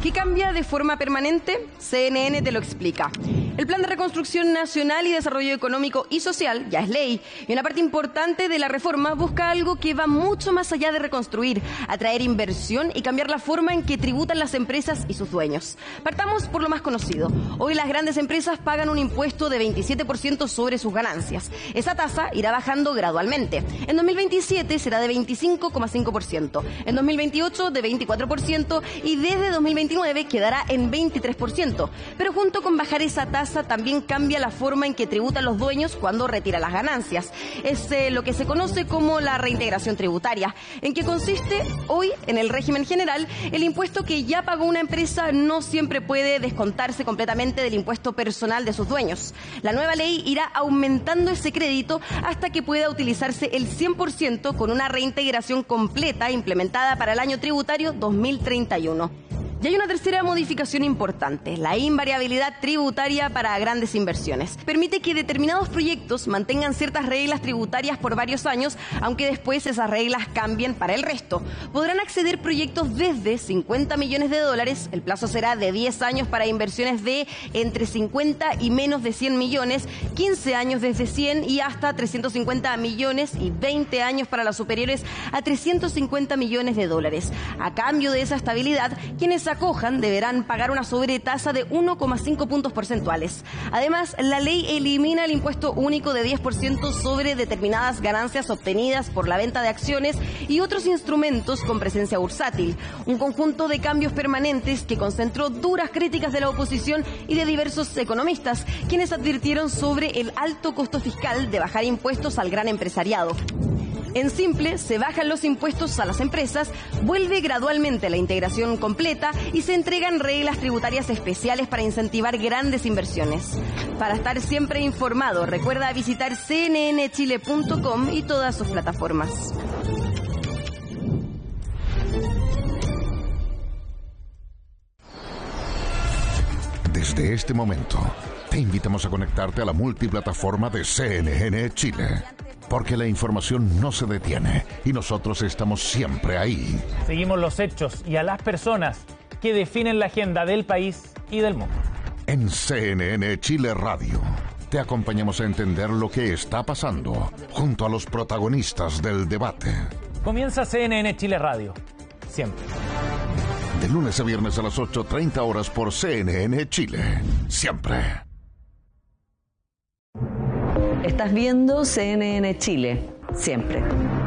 ¿Qué cambia de forma permanente? CNN te lo explica. El Plan de Reconstrucción Nacional y Desarrollo Económico y Social ya es ley, y una parte importante de la reforma busca algo que va mucho más allá de reconstruir, atraer inversión y cambiar la forma en que tributan las empresas y sus dueños. Partamos por lo más conocido. Hoy las grandes empresas pagan un impuesto de 27% sobre sus ganancias. Esa tasa irá bajando gradualmente. En 2027 será de 25,5%, en 2028 de 24% y desde 2029 quedará en 23%. Pero junto con bajar esa tasa también cambia la forma en que tributan los dueños cuando retiran las ganancias. Es lo que se conoce como la reintegración tributaria, en que consiste hoy en el régimen general. El impuesto que ya pagó una empresa no siempre puede descontarse completamente del impuesto personal de sus dueños. La nueva ley irá aumentando ese crédito hasta que pueda utilizarse el 100% con una reintegración completa implementada para el año tributario 2031. Y hay una tercera modificación importante, la invariabilidad tributaria para grandes inversiones. Permite que determinados proyectos mantengan ciertas reglas tributarias por varios años, aunque después esas reglas cambien para el resto. Podrán acceder proyectos desde 50 millones de dólares, el plazo será de 10 años para inversiones de entre 50 y menos de 100 millones, 15 años desde 100 y hasta 350 millones y 20 años para las superiores a 350 millones de dólares. A cambio de esa estabilidad, quienes acojan deberán pagar una sobretasa de 1,5 puntos porcentuales. Además, la ley elimina el impuesto único de 10% sobre determinadas ganancias obtenidas por la venta de acciones y otros instrumentos con presencia bursátil. Un conjunto de cambios permanentes que concentró duras críticas de la oposición y de diversos economistas, quienes advirtieron sobre el alto costo fiscal de bajar impuestos al gran empresariado. En simple, se bajan los impuestos a las empresas, vuelve gradualmente la integración completa y se entregan reglas tributarias especiales para incentivar grandes inversiones. Para estar siempre informado, recuerda visitar cnnchile.com y todas sus plataformas. Desde este momento, te invitamos a conectarte a la multiplataforma de CNN Chile. Porque la información no se detiene y nosotros estamos siempre ahí. Seguimos los hechos y a las personas que definen la agenda del país y del mundo. En CNN Chile Radio te acompañamos a entender lo que está pasando junto a los protagonistas del debate. Comienza CNN Chile Radio. Siempre. De lunes a viernes a las 8:30 horas por CNN Chile. Siempre. Estás viendo CNN Chile, siempre.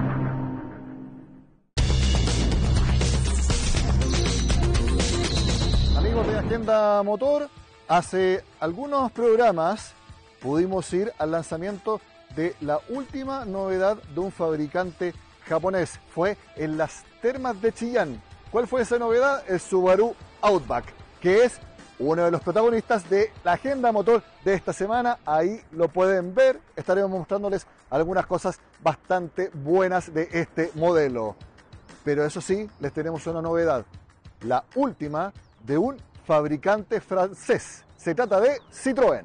Amigos de Agenda Motor, hace algunos programas pudimos ir al lanzamiento de la última novedad de un fabricante japonés. Fue en las termas de Chillán. ¿Cuál fue esa novedad? El Subaru Outback, que es uno de los protagonistas de la Agenda Motor de esta semana. Ahí lo pueden ver. Estaremos mostrándoles algunas cosas bastante buenas de este modelo. Pero eso sí, les tenemos una novedad. La última de un fabricante francés. Se trata de Citroën.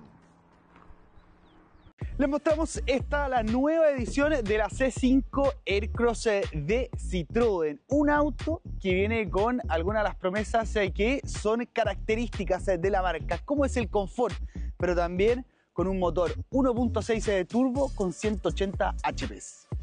Les mostramos la nueva edición de la C5 Aircross de Citroën. Un auto que viene con algunas de las promesas que son características de la marca, como es el confort, pero también con un motor 1.6 de turbo con 180 HP.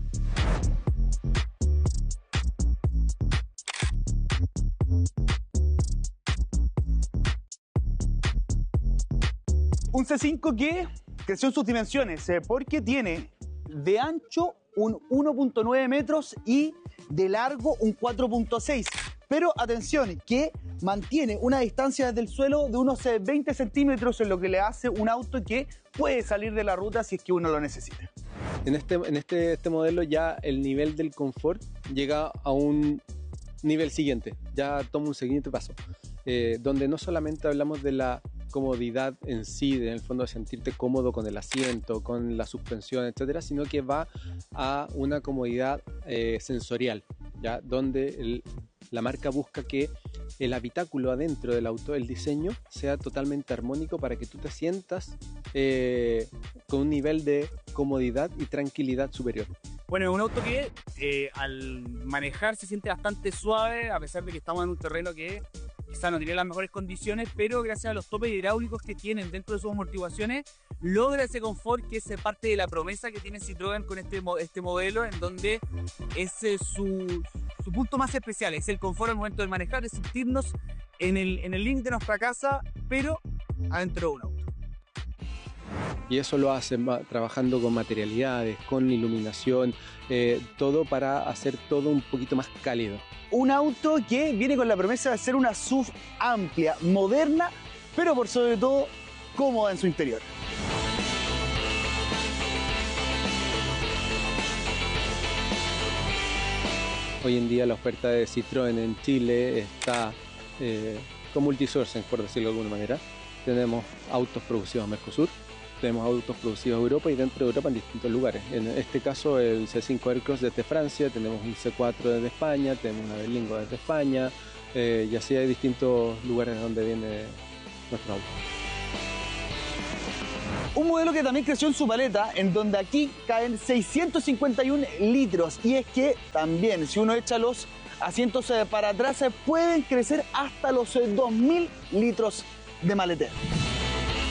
Un C5 que creció en sus dimensiones porque tiene de ancho un 1.9 metros y de largo un 4.6. Pero atención, que mantiene una distancia desde el suelo de unos 20 centímetros, en lo que le hace un auto que puede salir de la ruta si es que uno lo necesita. En este modelo ya el nivel del confort llega a un nivel siguiente, ya toma un siguiente paso, donde no solamente hablamos de la comodidad en sí, en el fondo de sentirte cómodo con el asiento, con la suspensión, etcétera, sino que va a una comodidad sensorial, ¿ya? Donde la marca busca que el habitáculo adentro del auto, el diseño, sea totalmente armónico para que tú te sientas con un nivel de comodidad y tranquilidad superior. Bueno, es un auto que al manejar se siente bastante suave, a pesar de que estamos en un terreno que quizás no tiene las mejores condiciones, pero gracias a los topes hidráulicos que tienen dentro de sus amortiguaciones, logra ese confort que es parte de la promesa que tiene Citroën con este modelo, en donde es su punto más especial, es el confort al momento de manejar, es sentirnos en el límite de nuestra casa, pero adentro de un auto. Y eso lo hacen trabajando con materialidades, con iluminación, todo para hacer todo un poquito más cálido. Un auto que viene con la promesa de ser una SUV amplia, moderna, pero por sobre todo cómoda en su interior. Hoy en día la oferta de Citroën en Chile está con multisourcing, por decirlo de alguna manera. Tenemos autos producidos en Mercosur, tenemos autos producidos en Europa y dentro de Europa en distintos lugares. En este caso el C5 Aircross desde Francia, tenemos un C4 desde España, tenemos una Berlingo desde España, y así hay distintos lugares donde viene nuestro auto. Un modelo que también creció en su paleta, en donde aquí caen 651 litros. Y es que también, si uno echa los asientos para atrás, pueden crecer hasta los 2000 litros de maletero.